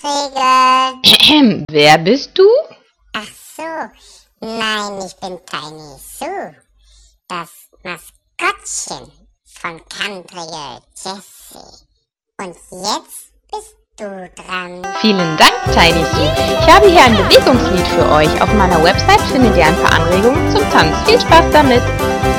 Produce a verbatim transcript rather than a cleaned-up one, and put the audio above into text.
Tanzregel. Wer bist du? Ach so, nein, ich bin Tiny Sue, das Maskottchen von Country Jessie. Und jetzt bist du dran. Vielen Dank, Tiny Sue. Ich habe hier ein Bewegungslied für euch. Auf meiner Website findet ihr ein paar Anregungen zum Tanz. Viel Spaß damit!